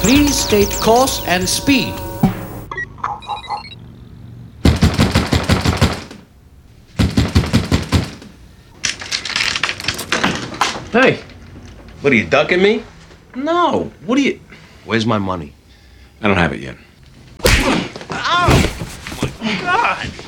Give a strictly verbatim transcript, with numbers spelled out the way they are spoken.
Please state course and speed. Hey, what are you ducking me? No. What are you... Where's my money? I don't have it yet. Ow! Oh my God!